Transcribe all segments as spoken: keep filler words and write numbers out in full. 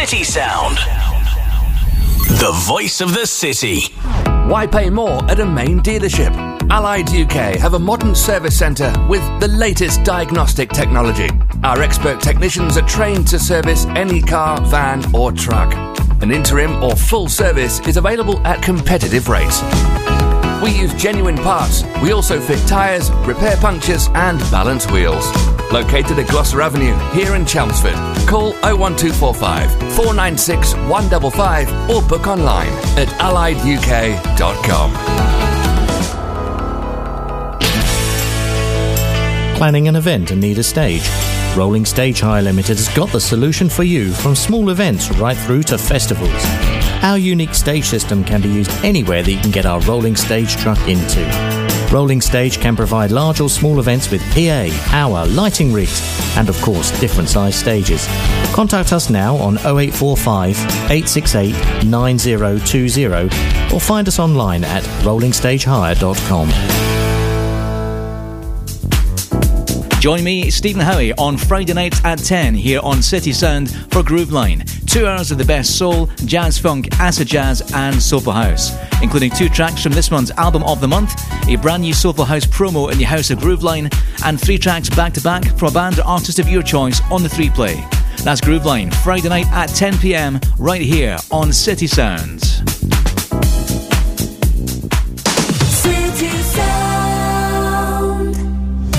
City Sound. The voice of the city. Why pay more at a main dealership? Allied U K have a modern service centre with the latest diagnostic technology. Our expert technicians are trained to service any car, van or truck. An interim or full service is available at competitive rates. We use genuine parts. We also fit tyres, repair punctures and balance wheels. Located at Gloucester Avenue, here in Chelmsford. Call oh one two four five, four nine six, one five five or book online at allied u k dot com. Planning an event and need a stage? Rolling Stage Hire Limited has got the solution for you, from small events right through to festivals. Our unique stage system can be used anywhere that you can get our rolling stage truck into. Rolling Stage can provide large or small events with P A, power, lighting rigs, and of course different size stages. Contact us now on oh eight four five, eight six eight, nine oh two oh or find us online at rolling stage hire dot com. Join me, Stephen Howie, on Friday nights at ten here on City Sound for Groove Line. Two hours of the best soul, jazz funk, acid jazz and soulful house, including two tracks from this month's album of the month, a brand new soulful house promo in the House of Groove Line, and three tracks back to back from a band or artist of your choice on the three play. That's Groove Line, Friday night at ten p.m, right here on City Sounds. City Sound.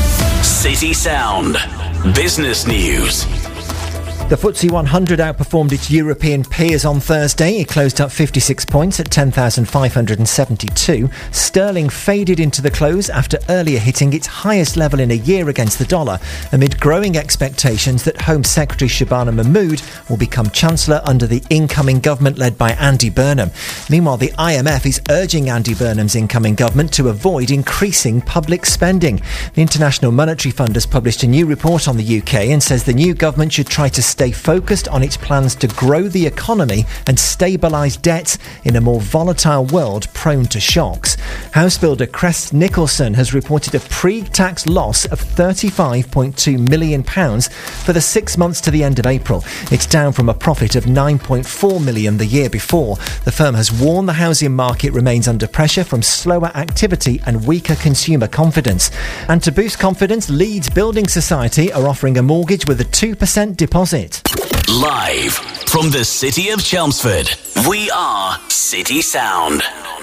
City Sound. Business news. The F T S E one hundred outperformed its European peers on Thursday. It closed up fifty-six points at ten thousand five hundred seventy-two. Sterling faded into the close after earlier hitting its highest level in a year against the dollar, amid growing expectations that Home Secretary Shabana Mahmood will become Chancellor under the incoming government led by Andy Burnham. Meanwhile, the I M F is urging Andy Burnham's incoming government to avoid increasing public spending. The International Monetary Fund has published a new report on the U K and says the new government should try to stay focused on its plans to grow the economy and stabilise debts in a more volatile world prone to shocks. House builder Crest Nicholson has reported a pre-tax loss of thirty-five point two million pounds for the six months to the end of April. It's down from a profit of nine point four million pounds the year before. The firm has warned the housing market remains under pressure from slower activity and weaker consumer confidence. And to boost confidence, Leeds Building Society are offering a mortgage with a two percent deposit. Live from the city of Chelmsford, we are City Sound.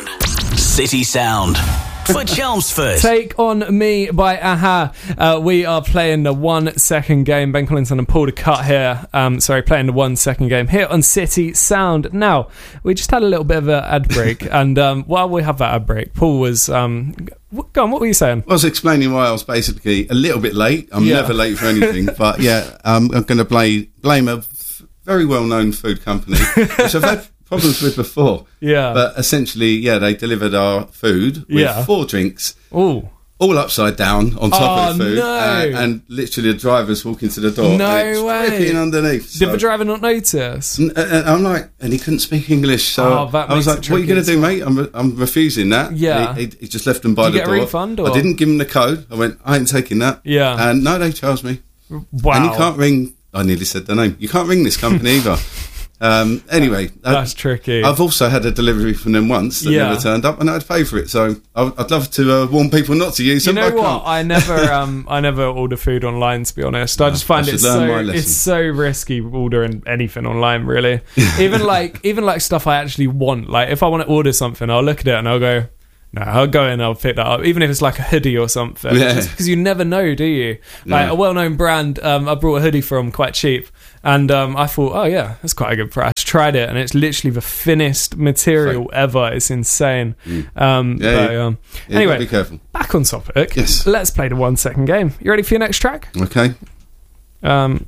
City Sound for Chelmsford. Take On Me by Aha. Uh, we are playing the one second game. Ben Collinson and Paul DeCutt here. Um, sorry, playing the one second game here on City Sound. Now, we just had a little bit of an ad break, and um, while we have that ad break, Paul was... Um, Go on, what were you saying? I was explaining why I was basically a little bit late. I'm yeah. never late for anything, but yeah, um, I'm going to blame, blame a f- very well-known food company, which I've had problems with before. Yeah. But essentially, yeah, they delivered our food with yeah. four drinks. Ooh. All upside down on top oh, of the food, no. uh, and literally the drivers walking to the door. No and it's way! Dripping underneath. So. Did the driver not notice? And, and I'm like, and he couldn't speak English, so oh, that I was like, "What are you going to do, mate? I'm re- I'm refusing that." Yeah, he, he, he just left them by Did the you get door. A refund, or? I didn't give him the code. I went, "I ain't taking that." Yeah, and no, they charged me. Wow! And you can't ring. I nearly said the name. You can't ring this company either. Um, anyway, that's I, tricky. I've also had a delivery from them once that yeah. never turned up, and I'd pay for it. So I'd love to uh, warn people not to use you them. You know I what? can't. I never, um, I never order food online. To be honest, I just find I it so it's so risky ordering anything online. Really, even like even like stuff I actually want. Like if I want to order something, I'll look at it and I'll go, no, I'll go in, I'll pick that up, even if it's like a hoodie or something. Yeah. Just because you never know, do you? Like yeah. a well-known brand, um, I brought a hoodie from quite cheap. And um, I thought, oh yeah, that's quite a good price. Tried it, and it's literally the thinnest material so, ever. It's insane. Mm. Um, yeah, but, yeah. Um, yeah, anyway, be careful. Back on topic. Yes. Let's play the one second game. You ready for your next track? Okay. Um,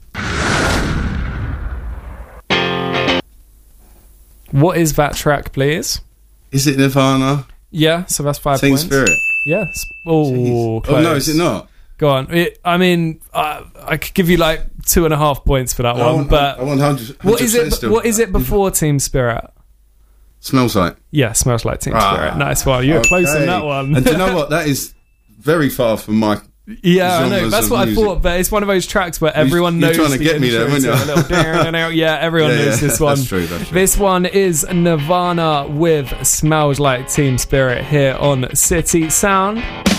what is that track, please? Is it Nirvana? Yeah, so that's five Teen points. Spirit. Yes. Oh, oh no, is it not? Go on. It, I mean, uh, I could give you like two and a half points for that I one, want, but I want one hundred, what is it? Still. What is it before Team Spirit? Smells Like. Yeah, Smells Like Teen ah, Spirit. Nice one. You were okay. close on that one. And do you know what? That is very far from my Yeah, I know. genres That's of what music. I thought, but it's one of those tracks where everyone you're knows. trying to the get me there, intro weren't you? to a little down and out. Yeah, everyone Yeah, knows yeah, this one. that's true, that's true. This one is Nirvana with "Smells Like Teen Spirit" here on City Sound.